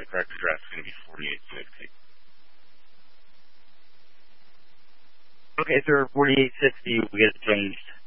correct address is going to be 4860. Okay, sir, 4860, we get it changed.